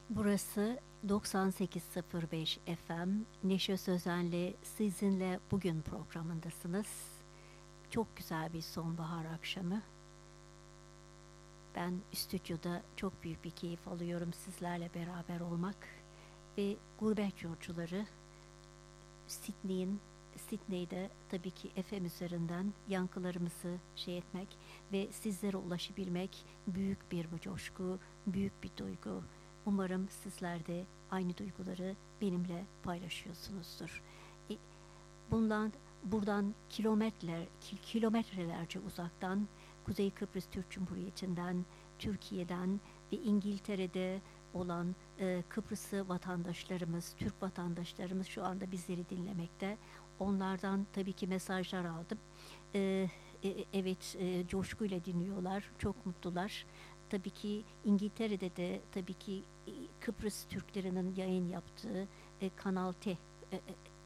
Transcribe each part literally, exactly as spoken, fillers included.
Burası doksan sekiz nokta sıfır beş F M. Neşe Sözen'le sizinle bugün programındasınız. Çok güzel bir sonbahar akşamı. Ben stüdyoda çok büyük bir keyif alıyorum sizlerle beraber olmak ve gurbet yolcuları Sydney'in Sydney'de tabii ki F M üzerinden yankılarımızı şey etmek ve sizlere ulaşabilmek büyük bir bu coşku, büyük bir duygu. Umarım sizler de aynı duyguları benimle paylaşıyorsunuzdur. E, Bundan buradan kilometreler kilometrelerce uzaktan Kuzey Kıbrıs Türk Cumhuriyeti'nden, Türkiye'den ve İngiltere'de olan e, Kıbrıslı vatandaşlarımız, Türk vatandaşlarımız şu anda bizleri dinlemekte. Onlardan tabii ki mesajlar aldım. E, e, evet, e, coşkuyla dinliyorlar, çok mutlular. Tabii ki İngiltere'de de tabii ki e, Kıbrıs Türklerinin yayın yaptığı e, Kanal T e, e,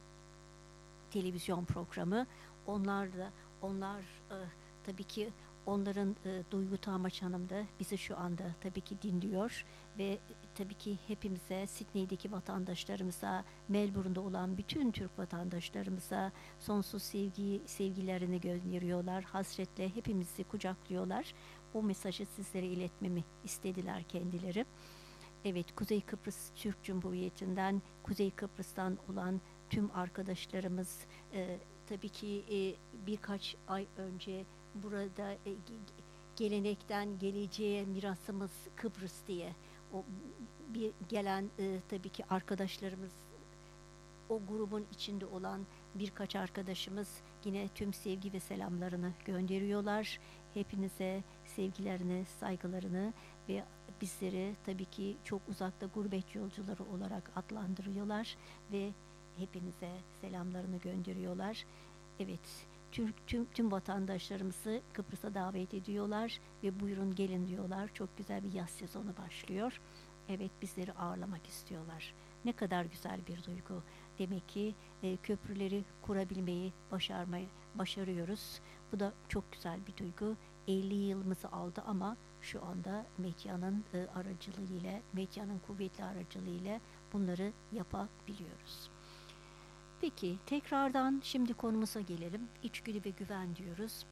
televizyon programı. Onlar da onlar e, tabii ki onların e, Duygu Tamaç Hanım da bizi şu anda tabii ki dinliyor ve e, tabii ki hepimize, Sydney'deki vatandaşlarımıza, Melbourne'da olan bütün Türk vatandaşlarımıza sonsuz sevgi sevgilerini gönderiyorlar. Hasretle hepimizi kucaklıyorlar. O mesajı sizlere iletmemi istediler kendileri. Evet, Kuzey Kıbrıs Türk Cumhuriyeti'nden, Kuzey Kıbrıs'tan olan tüm arkadaşlarımız e, tabii ki e, birkaç ay önce burada e, gelenekten geleceğe mirasımız Kıbrıs diye o bir gelen e, tabii ki arkadaşlarımız, o grubun içinde olan birkaç arkadaşımız yine tüm sevgi ve selamlarını gönderiyorlar. Hepinize sevgilerini, saygılarını ve bizleri tabii ki çok uzakta gurbet yolcuları olarak adlandırıyorlar ve hepinize selamlarını gönderiyorlar. Evet, Türk tüm, tüm vatandaşlarımızı Kıbrıs'a davet ediyorlar ve buyurun gelin diyorlar. Çok güzel bir yaz sezonu başlıyor. Evet, bizleri ağırlamak istiyorlar. Ne kadar güzel bir duygu. Demek ki e, köprüleri kurabilmeyi başarmayı başarıyoruz. Bu da çok güzel bir duygu. elli yılımızı aldı ama şu anda medyanın e, aracılığıyla, medyanın kuvvetli aracılığıyla bunları yapabiliyoruz. Peki tekrardan şimdi konumuza gelelim. İçgüdü ve güven diyoruz.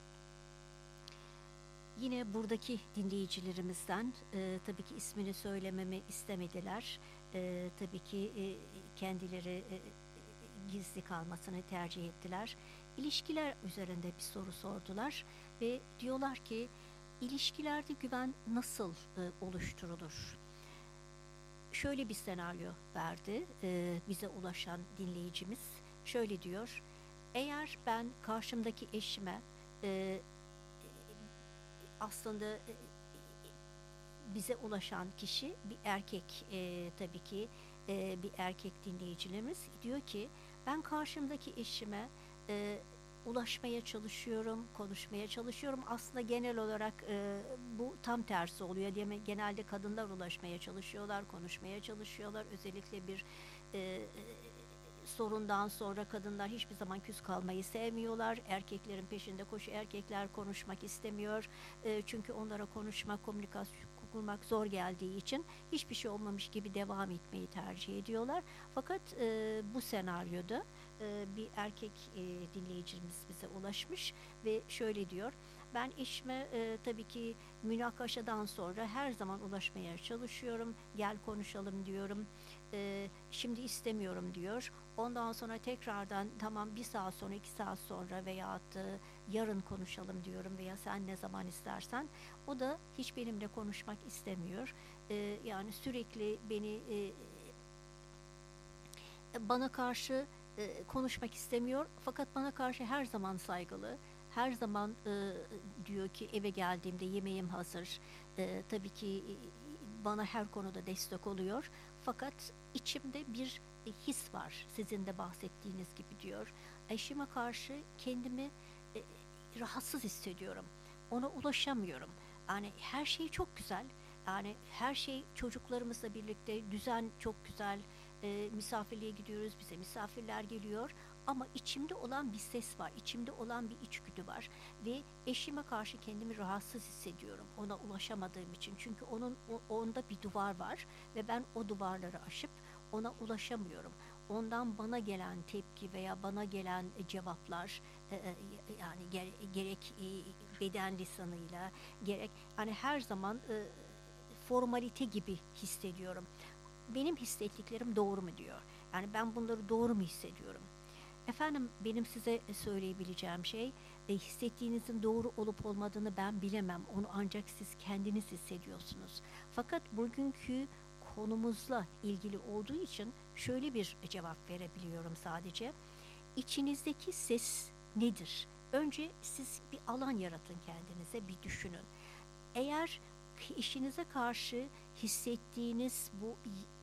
Yine buradaki dinleyicilerimizden e, tabii ki ismini söylememi istemediler. E, tabii ki e, kendileri e, gizli kalmasını tercih ettiler. İlişkiler üzerinde bir soru sordular ve diyorlar ki ilişkilerde güven nasıl e, oluşturulur? Şöyle bir senaryo verdi e, bize ulaşan dinleyicimiz. Şöyle diyor: eğer ben karşımdaki eşime e, aslında e, bize ulaşan kişi bir erkek, e, tabii ki e, bir erkek dinleyicilerimiz diyor ki ben karşımdaki eşime e, ulaşmaya çalışıyorum, konuşmaya çalışıyorum. Aslında genel olarak e, bu tam tersi oluyor. Diye genelde kadınlar ulaşmaya çalışıyorlar, konuşmaya çalışıyorlar. Özellikle bir e, sorundan sonra kadınlar hiçbir zaman küs kalmayı sevmiyorlar. Erkeklerin peşinde koşu, erkekler konuşmak istemiyor. E, çünkü onlara konuşmak, komünikasyon kurmak zor geldiği için hiçbir şey olmamış gibi devam etmeyi tercih ediyorlar. Fakat e, bu senaryoda e, bir erkek e, dinleyicimiz bize ulaşmış ve şöyle diyor: ben eşime e, tabii ki münakaşadan sonra her zaman ulaşmaya çalışıyorum. Gel konuşalım diyorum. E, şimdi istemiyorum diyor. Ondan sonra tekrardan tamam bir saat sonra, iki saat sonra veya e, yarın konuşalım diyorum veya sen ne zaman istersen. O da hiç benimle konuşmak istemiyor. E, yani sürekli beni e, bana karşı e, konuşmak istemiyor fakat bana karşı her zaman saygılı. Her zaman e, diyor ki eve geldiğimde yemeğim hazır. E, tabii ki e, bana her konuda destek oluyor. Fakat içimde bir e, his var sizin de bahsettiğiniz gibi diyor. Eşime karşı kendimi e, rahatsız hissediyorum. Ona ulaşamıyorum. Yani her şey çok güzel. Yani her şey çocuklarımızla birlikte düzen çok güzel, e, misafirliğe gidiyoruz, bize misafirler geliyor Ama içimde olan bir ses var, içimde olan bir içgüdü var ve eşime karşı kendimi rahatsız hissediyorum ona ulaşamadığım için. Çünkü onun o- onda bir duvar var ve ben o duvarları aşıp ona ulaşamıyorum. Ondan bana gelen tepki veya bana gelen e, cevaplar, e, e, yani gere- gerek e, beden lisanıyla, gerek hani her zaman e, formalite gibi hissediyorum. Benim hissettiklerim doğru mu diyor. Yani ben bunları doğru mu hissediyorum? Efendim, benim size söyleyebileceğim şey, e, hissettiğinizin doğru olup olmadığını ben bilemem. Onu ancak siz kendiniz hissediyorsunuz. Fakat bugünkü konumuzla ilgili olduğu için şöyle bir cevap verebiliyorum sadece. İçinizdeki ses nedir? Önce siz bir alan yaratın kendinize, bir düşünün. Eğer işinize karşı hissettiğiniz bu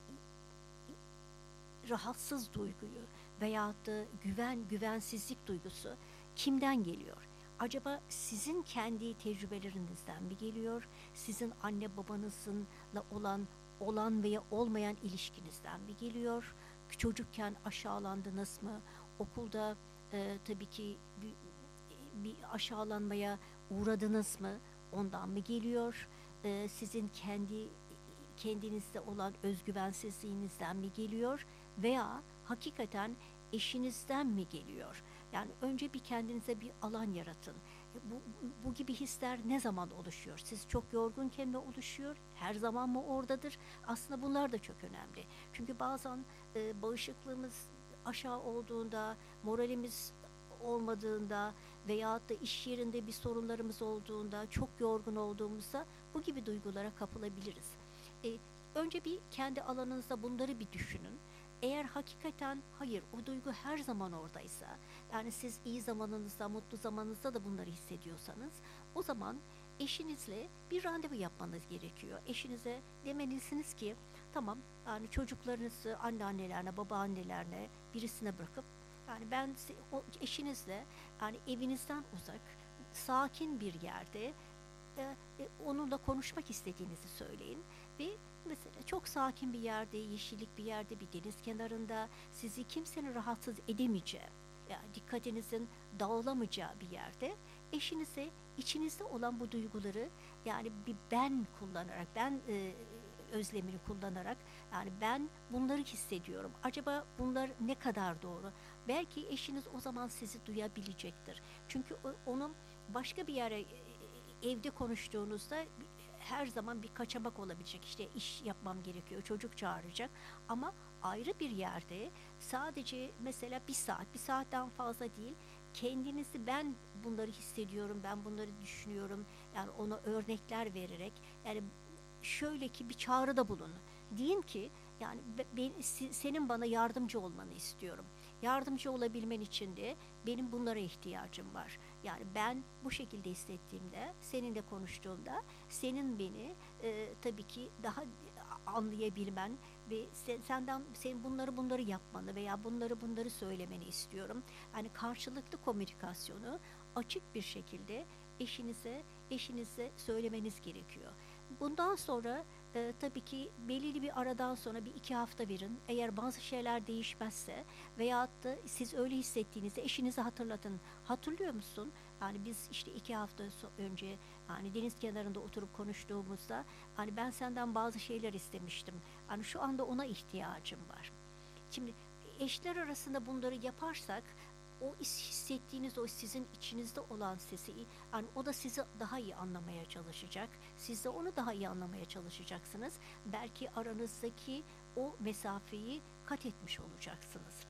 rahatsız duyguyu veyahut da güven, güvensizlik duygusu kimden geliyor? Acaba sizin kendi tecrübelerinizden mi geliyor? Sizin anne babanızınla olan olan veya olmayan ilişkinizden mi geliyor? Çocukken aşağılandınız mı? Okulda e, tabii ki bir, bir aşağılanmaya uğradınız mı? Ondan mı geliyor? E, sizin kendi kendinizde olan özgüvensizliğinizden mi geliyor veya hakikaten eşinizden mi geliyor? Yani önce bir kendinize bir alan yaratın. E, Bu, bu gibi hisler ne zaman oluşuyor? Siz çok yorgunken mi oluşuyor? Her zaman mı oradadır? Aslında bunlar da çok önemli. Çünkü bazen e, bağışıklığımız aşağı olduğunda, moralimiz olmadığında veyahut da iş yerinde bir sorunlarımız olduğunda, çok yorgun olduğumuzda bu gibi duygulara kapılabiliriz. E, Önce bir kendi alanınızda bunları bir düşünün. Eğer hakikaten hayır o duygu her zaman oradaysa, yani siz iyi zamanınızda, mutlu zamanınızda da bunları hissediyorsanız, o zaman eşinizle bir randevu yapmanız gerekiyor. Eşinize demelisiniz ki tamam, yani çocuklarınızı anneannelerine, babaannelerine birisine bırakıp, yani ben o eşinizle, yani evinizden uzak, sakin bir yerde e, e, onunla konuşmak istediğinizi söyleyin ve mesela çok sakin bir yerde, yeşillik bir yerde, bir deniz kenarında, sizi kimsenin rahatsız edemeyeceği, yani dikkatinizin dağılamayacağı bir yerde eşinize içinizde olan bu duyguları, yani bir ben kullanarak, ben e, özlemini kullanarak, yani ben bunları hissediyorum. Acaba bunlar ne kadar doğru? Belki eşiniz o zaman sizi duyabilecektir. Çünkü onun başka bir yere, evde konuştuğunuzda her zaman bir kaçamak olabilecek. İşte iş yapmam gerekiyor, çocuk çağıracak, ama ayrı bir yerde sadece mesela bir saat, bir saatten fazla değil, kendinizi ben bunları hissediyorum, ben bunları düşünüyorum, yani ona örnekler vererek, yani şöyle ki bir çağrıda bulun. Deyin ki yani ben, senin bana yardımcı olmanı istiyorum. Yardımcı olabilmen için de benim bunlara ihtiyacım var. Yani ben bu şekilde hissettiğimde, seninle konuştuğumda, senin beni e, tabii ki daha anlayabilmen ve sen, senden senin bunları bunları yapmanı veya bunları bunları söylemeni istiyorum. Yani karşılıklı komünikasyonu açık bir şekilde eşinize eşinize söylemeniz gerekiyor. Bundan sonra e, tabii ki belirli bir aradan sonra bir iki hafta verin. Eğer bazı şeyler değişmezse veyahut da siz öyle hissettiğinizde eşinize hatırlatın. Hatırlıyor musun? Yani biz işte iki hafta önce, hani deniz kenarında oturup konuştuğumuzda, hani ben senden bazı şeyler istemiştim. Hani şu anda ona ihtiyacım var. Şimdi eşler arasında bunları yaparsak, o hissettiğiniz, o sizin içinizde olan sesi, yani o da sizi daha iyi anlamaya çalışacak. Siz de onu daha iyi anlamaya çalışacaksınız. Belki aranızdaki o mesafeyi kat etmiş olacaksınız.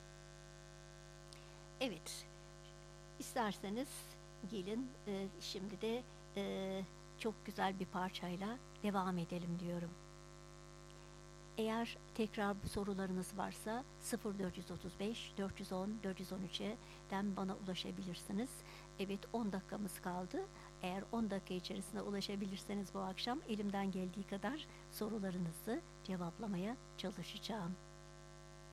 Evet, isterseniz gelin e, şimdi de e, çok güzel bir parçayla devam edelim diyorum. Eğer tekrar bu sorularınız varsa sıfır dört otuz beş dört yüz on dört yüz on üç'den bana ulaşabilirsiniz. Evet, on dakikamız kaldı. Eğer on dakika içerisinde ulaşabilirseniz bu akşam elimden geldiği kadar sorularınızı cevaplamaya çalışacağım.